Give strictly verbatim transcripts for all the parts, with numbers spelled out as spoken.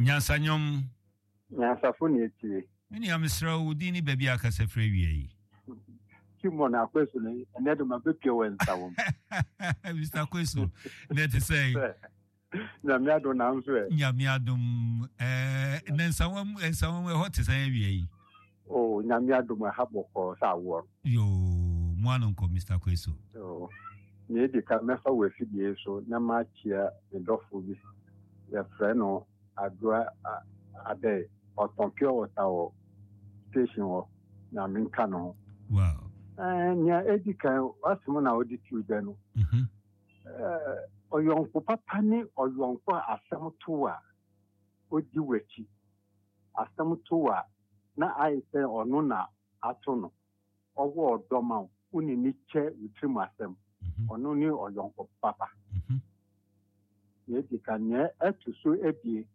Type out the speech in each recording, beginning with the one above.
Nyansanyom. Nyansafo ni eti. Mini amsra udi ni baby akasa frɛ wie yi. Kimon akweso ne enedo mabepie wensawo. Mister Kweso, net say. Na miado na nso e. Nyamiadum eh nensawam ensawam e hot say wie yi. Oh, nyamiadum haboko sa wo. Yo, mwanu ko Mister Kweso. Oh. Ni di ka mefa we fidie so na ma chia ndofo bi. Ya freno adwa ade otonkyo otawo station wo na minka no. Wow. Eh nya edika asimo na oditi ude no. Mhm. Eh oyonko papa ni oyonko asem to a odi wachi. Asem to a na ai se ono na ato no. Owo odoma uni ni che utrim asem. Ono ni oyonko papa. Mhm. Edika nya etuso ebie.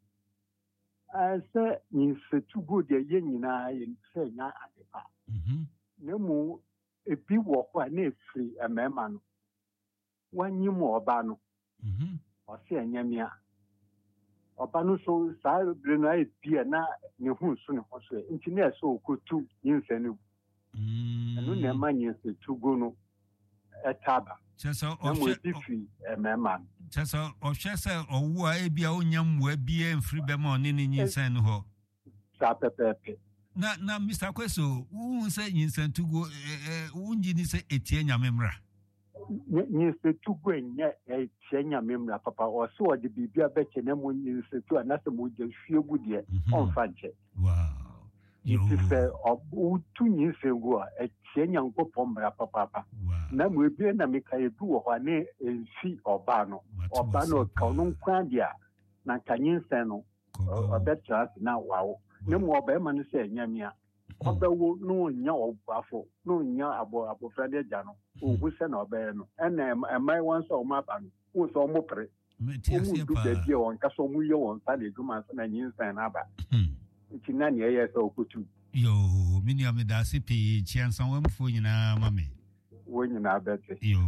Ase ni setugo de ye nyina ye se nya adepa. Mhm. Nemu ebi wo kwa na efri emema no. Wanyim oba no. Mhm. Ose enyamia. Oba no so sa bre na ebi na ne hu so ne ho so. Nti na so okotu yinse no. Mm. Eno na ma nyi setugo no etaba. Chesa ohwe emema. Chesa ohwese owu a ebia onyam wa bia mfiri bema oni ni nyinsan no ho. Sa pepepe. Na na Mister Kweso, who say nyinsan tugo eh unji ni se etie nyamemra. Nyinsan tugo enye etie nyamemra papa o so odi bibia beche na mo nyinsan tu anase mo je hwiegu de onfa nche. Wow. Iti se obu tu nyinsan go a etie nyankopon bra papa. Na mo ebie na meka edu wo ho ne enfi oba no. Oba no ka no nkwa dia na kanyinsan no obetra na wawo. Nemu oba ma no se nyamia obawo no nya obafo no nya abo abofra de ja no ohu se na oba no ena emai wan so ma ba no wo so mo pre metiasia pa de die won ka so mu ye won sa de duma so na nyinsan na ba nti na ne ye so okutu yo mini amedasi pe chiansan wamfo nyina mame wo nyina bete yo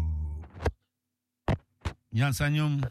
Nyansanyom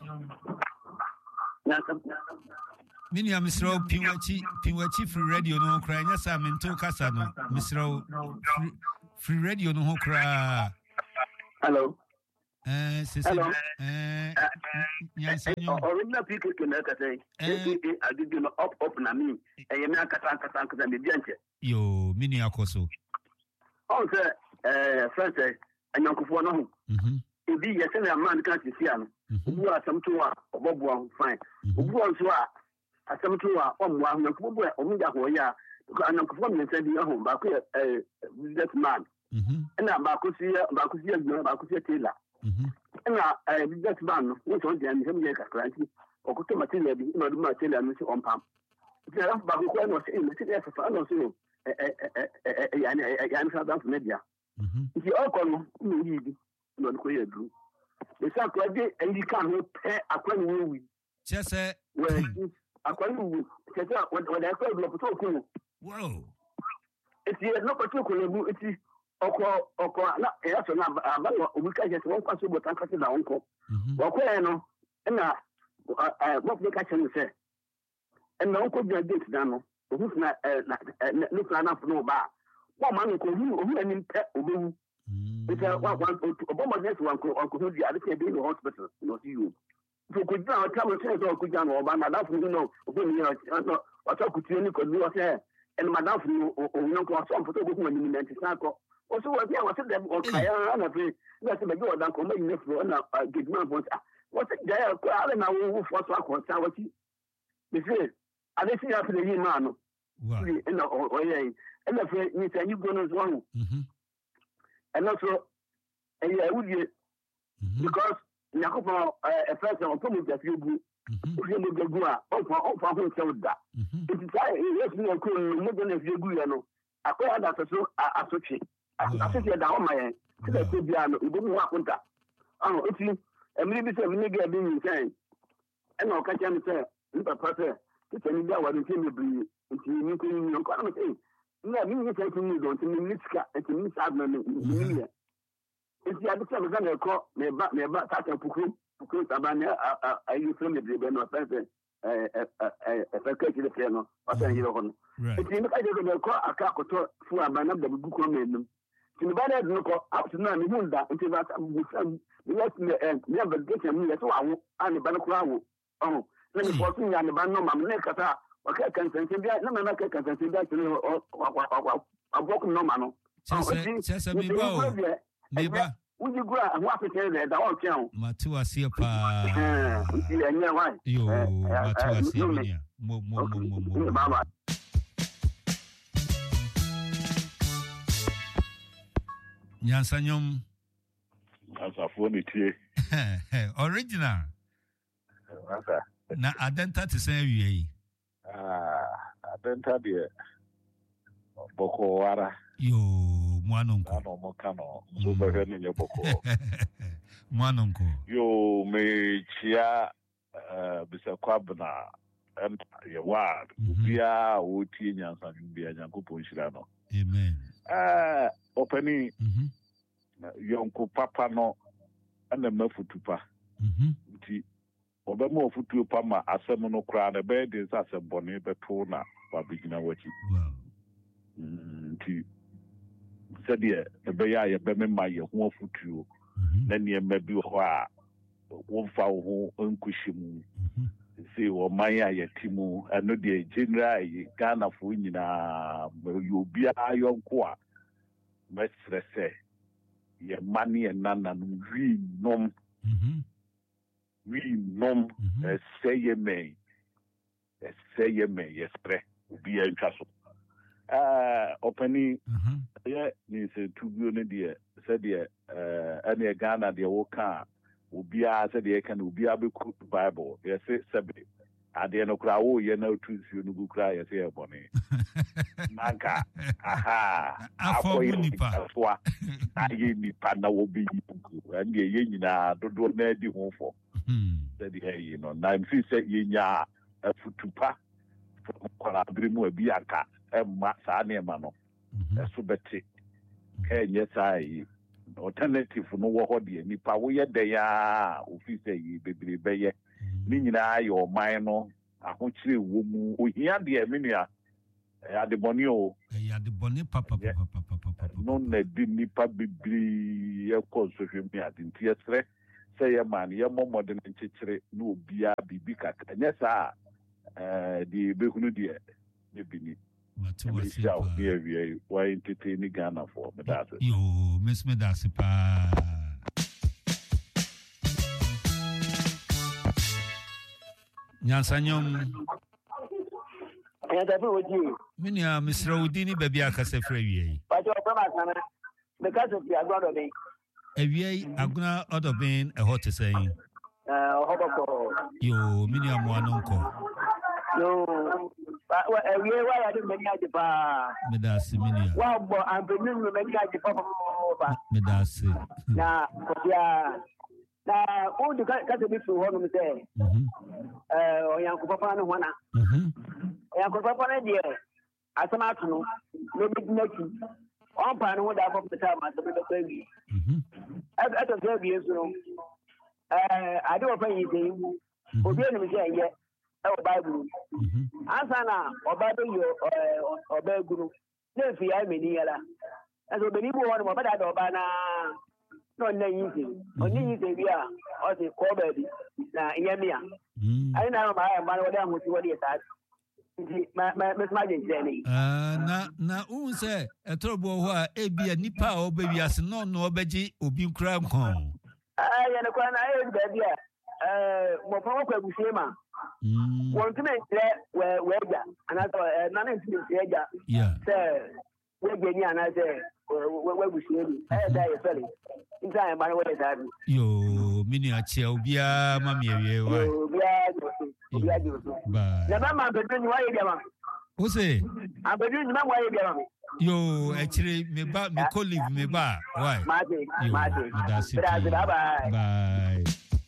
Mini a Mister Pinwachi, Pinwachi free radio no cry, yes, I'm in two casano, Mister Free radio no cry. Hello. Eh, hello. Eh, yes, original people can say, I did you up up na me, and you make a tank tank than the gentle. Yo, Mini Akoso. Oh, sir, eh, Francis, and Uncle Fono. Hm. Indeed, yes, a man can't see him. Who are some two are, Bob one fine. Who was you are? Asem to a omwa nyankofo e omuja ho ya nyankofo me say bi ho ba ko eh business man mhm na ba ko si ba ko si agbo ba ko si tailor mhm na eh business man no wo so dia ni sem ye kakranti okoto material bi ma du material no si ompam ti ra ba ko no si ni ti e fa no si eh eh eh ya ni ya ni sa dan media mhm ti o ko no ni yi bi no ko ye dru e sa ko de ndi kan ho pe akwani wi chese we akwani keta wada kwa block to ku wow eti no patu ko lebu eti oko oko na e aso na aba obi ka je won kwaso botan ka na wonko wako no na eh mo ka chen se en na wonko bia date na no ohu na no plan na no ba wa ma no ko hu ohu ani pe obewu eti wa wa obo mo net wan ko ko di ade ke bi no hospital no see you so could now tell me say so could jam oba madam fu no obo ni no o to kutie ni ko ni o say en madam fu o no ko so photo go kuma ni ninety sa ko o so wa bia wa say dem o kaya na fe na say be o dan ko me ni fu na gidman point what dey ko ale na wo fo so akọ sa wa ti be say ade si ya fe ni ma no wow en o ye en na fe ni say ni go no so hu mhm en no so e ya wudie because Yakopo a person on top of the few good. If you look at Gua, or for who sold that. It is yes, no, no, no, if you go, I call that so associate. Associate down my end. To the piano, you didn't want that. Oh, if you, and maybe some nigger being saying, and I'll catch him say, little person, to tell me that what you can be, if you can, you can't say. No, you can say, you don't, you need to get a new admin. If you had the same call, never, never, Tata Puku, because abane ayi from the be no person eh eh eh package the play no what are you on it me ka je go ko aka koto fu abana da bu ko menum tin ba da no ko up na me hunda nti ba me let me end me have get me let wa wo ani ba no ko awo oh na me for tin ya ne ba no ma me kata okay kan san tin bia na me na kan san tin bia tin abok no ma no sasa me ba o me ba uji gura ho afete da da o kian matu asie pa uji enye wa yo matu asie nya mo mo mo mo baba Nyansanyom asafo ni tie original na adenta te san wie ah adenta de boko wara yo mwanonko ano mo kano so be he ni boko mwanonko yo me chia uh, bisa kwabna and ye wa bia o tie nyansanyom bia nyankopon hira no amen ah openi mhm yonko papa no ana mafutupa mhm nti obema ofutu pa ma asem no kra na be de sa asem bone beto na wa bigina wachi wow nti sadia e be ya ye be me ma ye ho ofutu na ne ma bi ho a wo fa ho nkushimu se wo man ya yetimu eno de general Ghana fo nyina yo bia yonko a mesrese ye mani e nana no wi nom mhm wi nom say ye me say ye me yespre obi antwa so ah opani mhm ye ni se tubio ne de se de eh ane Ghana de wo ka obi a se de ka na obi a be ku Bible ye se sebe ade no kra wo ye na otusuo no kra ye se e bone manka aha afomu nipa afwa ayi nipa na wo bi ku ande ye nyina dodo na di ho fo said hey no na mfi se ye nya afutupa kwala brimu abi aka emma sa na ema no eso beti ke nye sai alternative no wo ho de nipa wo ye de ya ofi se yi bebre beye ni nyina ayo man no ahokyire wo mu ohia de menua ya de boni o ya de boni papa papa papa papa no na di nipa bebre ye ko so hwemi adinti esre say ye man ye momo de nchichire no bia bibi kaka nya sa eh di behunu die ne bini matu wasi pa ye wie why entertain Ghana for me that yo miss me that pa Nyansanyom ya da bi oji minia misra udini baby akase fra wie ba jo ba ma sana me ka so bi agbodo be ewie aguna odobin e hot saying eh hoboko yo minia mwanonko yo ba ewie wa ya de me ya pa medasi minia wa bo ampenu me ya pa ba medasi na ko ya na o de ka ka se bi fu ho no me say mhm eh oyanko papa no hona mhm oyanko papa na de asama to no no bi na ki on pa no da papa ta ma se be ko wi mhm ato se bi eso no eh ade wo pa yi de wu obi enu je ye e o bible mhm ansa na oba be yo oba guru na fi ya me ni yala aso be ni bo won mo ba da oba na no na yizi oni yizi bia o de ko ba bi na yemia ai na ma ya ma wode amuti wode ta ma ma ma je jeni ah na na unse etrobo ho a ebia nipa a obewi ase no no obeji obi nkra nkon ah ya na kwa na e ba bia eh mo fa ko agusie ma mm won time le we we ja ana so na na time se ja yeah se we je ni ana se we agusie ni eh da ye fele nta ya ma we da bi yo mini achia obia ma miewe wa obia obia joso ba na ba ma bedu ni wa ye bia ma o se abedu ni ma wa ye bia ma yo actually me ba me colleague me ba why ma je ma je bye bye bye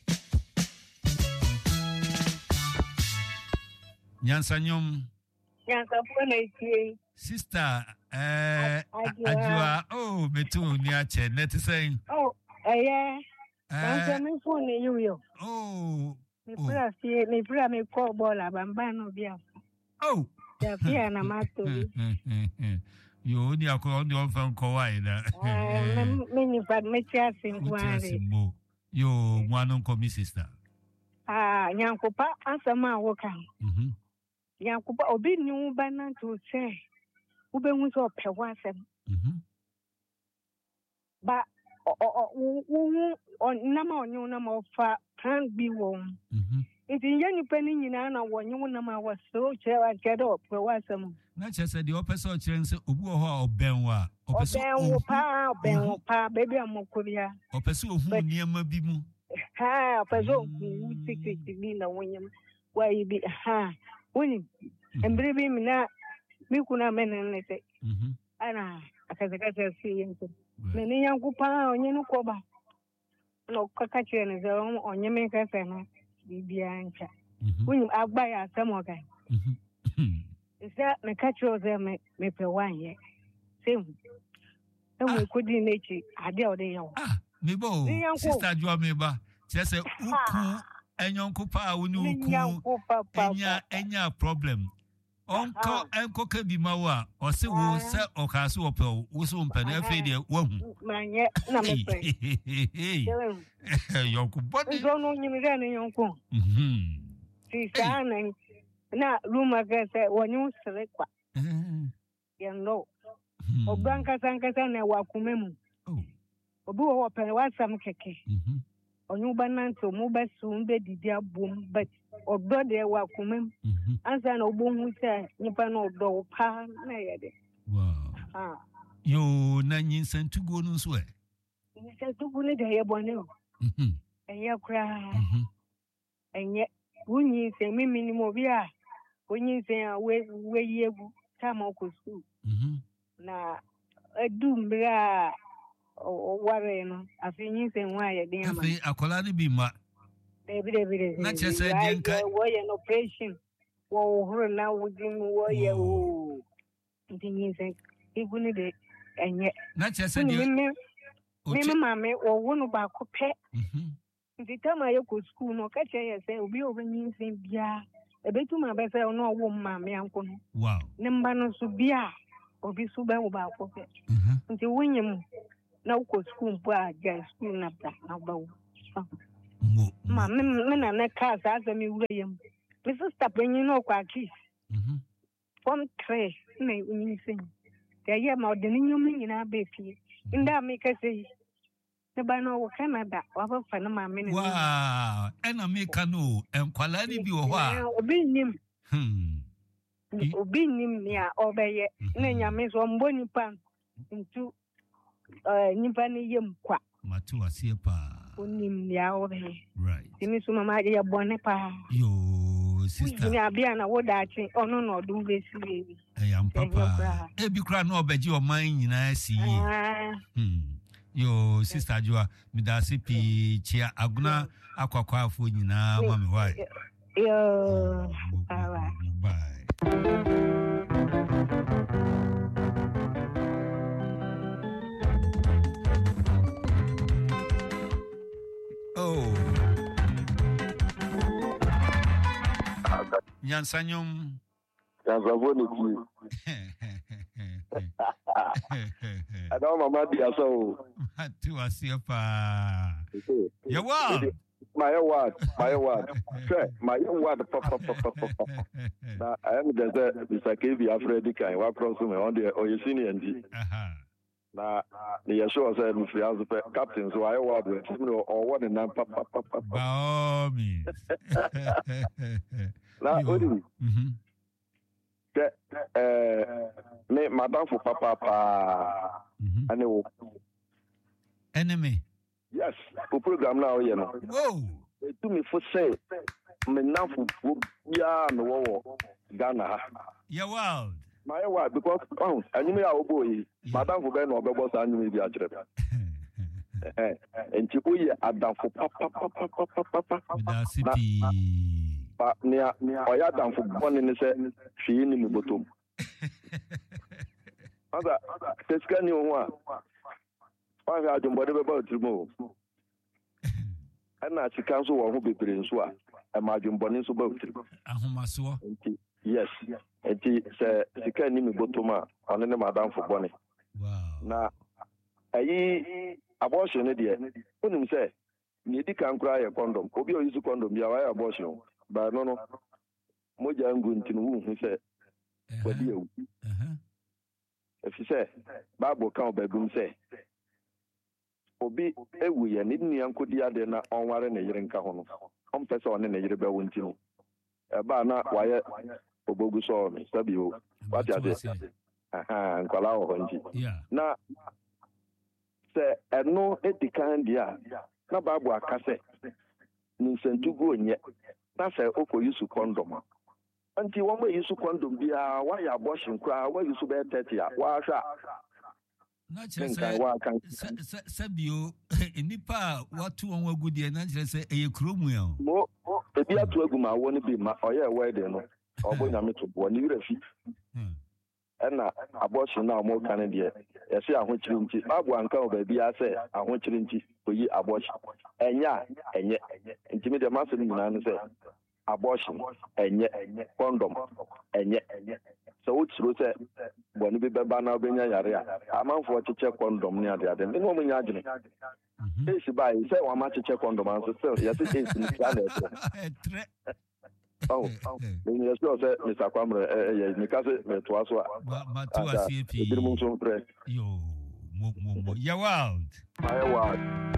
Nyansanyom Nyansapo na itie sister eh ajua oh metu ni ache net saying oh eh Nanka me phone you yo. Oh. Me pura fie, me pura me call bola bamba no bia. Oh. Ya fie na mato. Yo ni akọ ndi on fan ko wa ina. Ah, me ni bad me tia sinkware. Yo, mwanu nko mi sister. Ah, nyankopa asama wo kan. Mhm. Nyankopa obi ni wo ba na to say. Wo be hu so pe wa asem. Mhm. Ba o o wo on na ma onyo na ma fa plan bi wo. Mhm. Iti nyani pani nyina na wo nyu na ma wo so che wa ke do pe wa asem. Na chese de opese o kire nse obu ho a oben wa. Opese o pa oben o pa baby amokuria. Opese ohu niema bi mu. Ha, opese o ku secret bi na wonyam. Wa yi ha. Woni embre bi mi na mi kuna menene te. Mhm. Ana akazakata si yenso. Me ni yanku pa onye no ko ba. No kaka kire ne zo onye me ka se na bibia ncha. Woni agba ya asemo kan. Mhm. Isa me ka kire zo me me pe wanye. Sem. Emu ko di nechi ade o de yo. Ah, me bo sister Joa me ba. Chese uku enyonku pa woni uku. Enya enya problem. Onko enko ka bi ma wa o se wo se o ka so ope wo so mpe na afi de wo hu manye na me pe yonku body zo no nyimi re ne yonku mhm si sa na na ruma ga se wonyu sere kwa you know obranka sanka sana wa kumemu obi wo pe wa sam keke mhm onyu bananto mu ba su mbe didi abom but odo de wa kumem ansa na obohu se nipa na odo pa na yede wow ah yo na nyinsantugo no so e nyinsantugo ne de ye bone o mhm enye kura mhm enye wunyi se mimi ni mo bia wunyi se we we yegu tama ko school mhm na edumbra o ware no afinyi se nwa ye den ama afi akola ni bi ma David David na chese de nka wo ye no operation wo huru na wudin wo ye o ndinyi se iguni de enye na chese de me me mama wo wonu ba ko pe mhm ndi tama ye ko school no ka che ye se obi obenyi se bia ebetu ma be se no wo mama yanko no wow ne mba no so bia obi su ba wo ba ko pe mhm ndi wunyem na uko school pa ja school na ta na ba wo ma me me na na ka sa za mi wure yam me sister penyi no kwa kiss mhm form three na unyi sen ya ye ma de nyum ni na be fie nda me ka sei ne ba no wo Canada wa fa fa na ma me ne wow ena me ka no enkwala ni bi wo ho a obi nim hmm obi nim ni a obeye na nyame so mboni pan ntu eh nipa ni yem kwa matu asie pa onim ya obeye right timi so mama ye bone pa yo sister ni abia na wo dachi ono no do be si bi e yam papa e bi kra no obeji o man nyina si yi hmm yo sister Joa mi da se pi chia aguna akwakwa afo nyina ma me why yo bye bye oh Nyansanyom Nyansavoni ki Ada mama dia so Matu asiapa Your word My word my word my word papa papa papa na I am the Mister K B Alfred kai wa cross me on the oyesini ndi aha na the yesho say me free as captain so I word with me or one na papa papa by me na odi mhm ke eh me madam for papa pa ane wo enemy yes the program now you know whoa to me for say me na for ya no wo Ghana your world my word because oh anyime ya oboyi madam for be no obebo sa anyime bi akire eh enti oye adam for papa papa papa papa da city pa nia oya adam for boni ni se hwe ni mi botom ada teska ni ho a pa ga jumbo de be ba otumo ana sika nso wo ho bebre nso a e ma dwumbone nso ba utiri ahomaso yes enti se sika ni mi botoma ono ne madam fo bone wow na ayi abortion ne de onim se ni di kan kura ye condom obi o use condom ya wa abortion ba no no moja ngu ntinu wu hu se wadi ewu eh efi se bible kan bagum se obi ewu ye ni nua nkodi ade na onware ne yire nka ho no on pese one ne yire ba wonti no e ba na waye obogu so me sabi o wati ade aha nkwala ho nti na se eno edikan dia na bible akase ni sentugu onye na se oko yusu condom anti won ma yusu condom bia wa ya abortion kra wa yusu be thirty a wa hwa na chese sabio nipa watu won wagudie na chese eye kromu ya mo ebi atu aguma wo ni bi ma oye wedding no obo nyame to bo ni refi ena abortion na mo kan de yesi ahochiri nti babu anka obabi ase ahochiri nti oyi abortion enya enye nti me de maso ni nyina no se abortion enye condom enye so utiro se boni be beba na obenya yare a amanfo cheche condom ni ade ade no mo nya agene esi bai se wa ma cheche condom anso se yesi esi ni plan e oh ni yeso se Mister Kwamre eh ni ka se me to aso a ma to asiepi ebi mo so pre yo mo mo mo ya wild my wild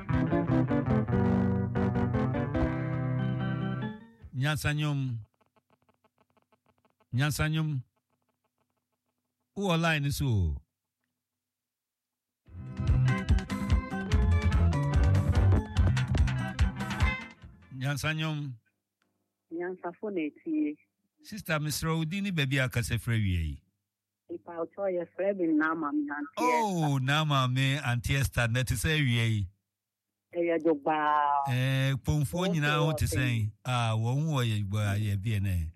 Nyansanyum Nyansanyum u online so Nyansanyum Nyansafo na etie Sister Misro Udini baby akase fra wie ipa oto ye fra bi na ma mi antie oh na ma me antie sta net say wie eya jogba eh pomfo nyina ho te sen ah won wo ye gba ye bi ene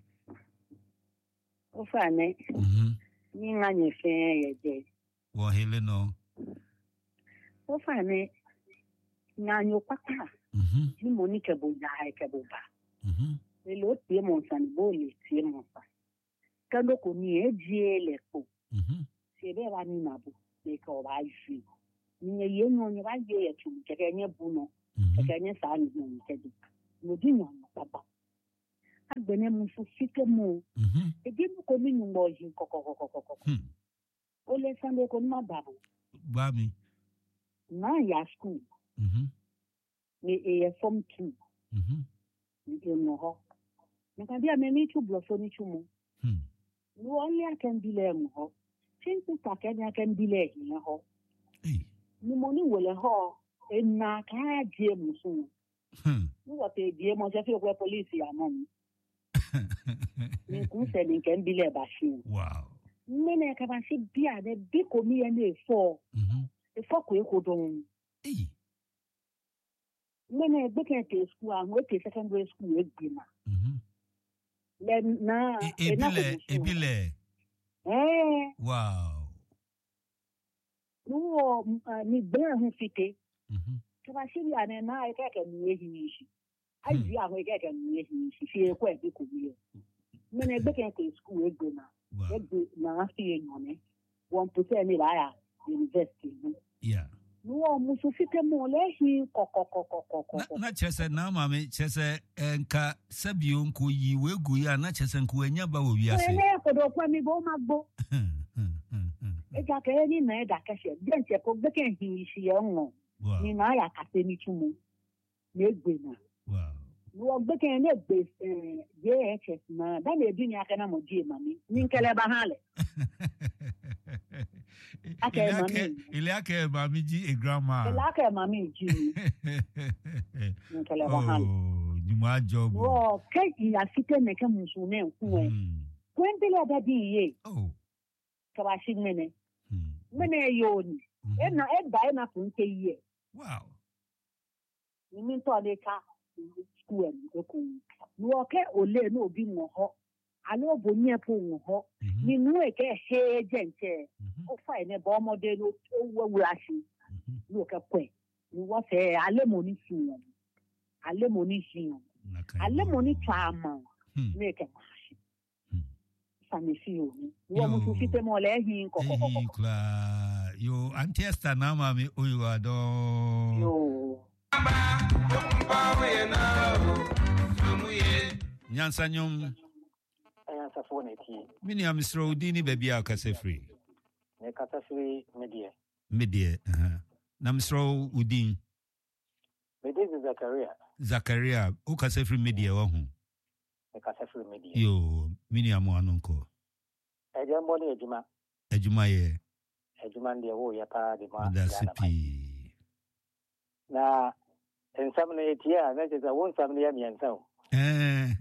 o fa ne mhm ni nga nye fe ye je wo hele no o fa ne nga nyo pata mhm ni monika bo ja ha ke bo ba mhm le lo tie mon san bo le tie mon sa kando ko ni e je le ko mhm se be ba ni na bo le ko ba ifi ni ye no ni ba je ye tu ke ke nye bu no ke nye sa ni no ke di no di no papa agbene mu fu fike mu mhm e di ko mi nu mo ji ko ko ko ko ko o le san de ko ma ba ba mi na ya school mhm ni e form two mhm ni no ho na ka dia me ni tu blo so ni tu mu hmm no only I can be le mu ho since ta ka nya kan bi le ni ho eh ni mo ni wole ho e na ka die mu so hmm ni wa te die mo je fi ko police ya mo ni ku se ni kan bi le ba shi wow ni na ka ba shi bia de bi ko mi e na fo mhm e fo ko e ko don eh ni na e be ke school a mo ke secondary school e gbi ma mhm le na e bile e bile eh wow no ni be hu fite mhm ka ba shi bia na na e ka ka ni e hi shi ai bi a ho e ka ka ni e hi shi fi e ko e bi ko bi ni na e be ke school e gbi ma e gbi na fi e nyone won put any la university yeah no mu so fite mo le hi kokokokokoko na chese na ma me chese enka sabio nko yi wegu ya na chese nko anya ba wo wiase ele ko do kwa mi bo magbo e ja ke ni na e da ka she den che ko be ken hi shi ye ngo ni na ya ka te ni tumu le gbe na wow wo be ken ne gbe eh je e che na da le bi ni aka na mo die mami ni nkele ba hale Ake mami ile ake mami ji e grandma ile ake mami ji nkele ba hale oh ni ma job wo ke ya fite ne ke musu ne nku e kwendele da di ye oh ka ba shi mene mene yo ni e na e da e na fun ke ye wow ni min to le ka school e ko wo ke ole no bi mo ho alo bo nye po wo ho ni nu e ke he gente o fa ene bo model o wo wo ashi ni o ke kwe ni wo se ale mo ni fi won alemoni fio alemoni chama make famifio wo mutu fite mo le hin kokoko kla yo antiesta na ma me oyo ado yo nyansa nyom nyansa fone ti mini am Misro Udini baby akase free ne kata free media media aha na Misro Udin media Zakaria Zakaria o kase free media wa hu ne kata free media yo mini am anonko eje mboni ejuma ejuma ye ejuma ndiye wo ya pa de ma dasipi na ensam na etia na je za won sam na ya miensa o eh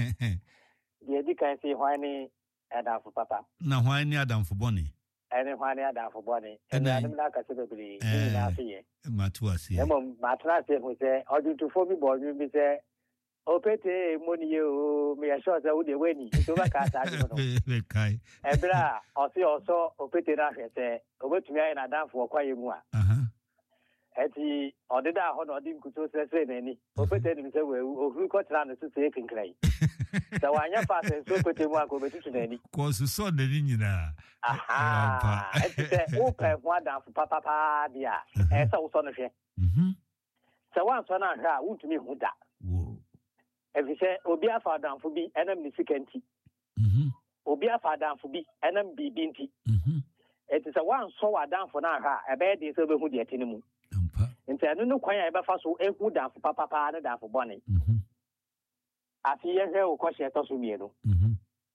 ye di kan si hwani adafo papa na hwani adamfo boni ene hwani adafo boni ene adam na ka se bebiri ni na se ye matu ase emo matra se ho se odutu fo bi bo bi se opete moni ye o me ya sho se wo de weni to ba ka sa ji no be kai ebra o si o so opete na hwe se obetumi ayi na adafo kwa ye mu a aha eti odida ho no di nkuto sese nani opete ni se we ohuru ko tra no sese kinkrai sa wanya fa se so pete mu ako betutu nani ko su so nani nyina aha eti se o pe ho ada fu papa pa dia e sa wo so no hwe mhm sa wan so na hwa wutumi hu da wo efi se obi afa adamfo bi enam ni sikanti mhm obi afa adamfo bi enam bibi nti mhm eti se wan so adamfo na hwa e be de se be hu de tinimu nti anu no kwan ya ebe fa so ehu dafo papa pa na dafo bone mhm afi ye hwe o kwhye to so mienu mhm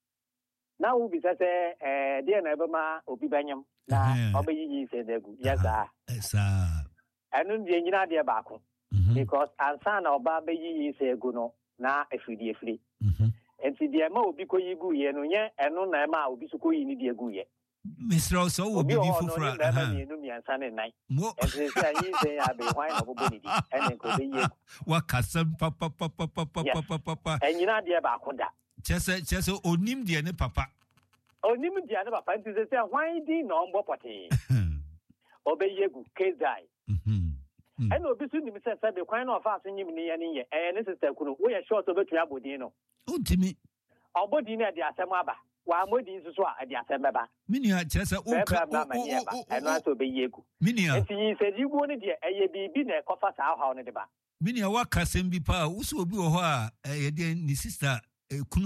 na wo bi se eh de na ebe ma obi banyam na obeyiyi se dagu yesa esa anu de nyina de ba ko because ansa na oba beyiyi se egu no na afidi afidi mhm enti de ma obi ko yigu ye no nye enu na ma obi so ko yi ni de egu ye Misro so wo bi fufura aha ni nu miansa ne nai enti se yi se ya be hwan na bobo ni di enen ko be ye wa kasam papa papa papa papa papa enyina de ba ko da chese chese onim de ne papa onim de ne papa enti se se hwan di na ombo pote obe yegu kezai mhm ena obi su ni mi se se be kwan na ofa so nyim ni ye ni ye eh ne sister kunu wo ye short obetu abodin no ontimi obodin na de asem aba wa modi nsusu a de asem beba minia chese o ka eno aso be yegu minia enti yi se jigu ni de eye bibi na ekofa sa hawo ne de ba minia wa kasem bi pa wo so obi wo ho a ye de ni sister